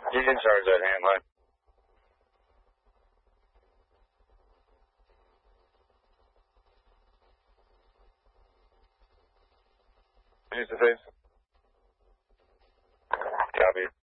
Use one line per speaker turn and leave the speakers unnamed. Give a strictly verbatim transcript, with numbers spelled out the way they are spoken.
You can charge that hand line. Face to face. Copy.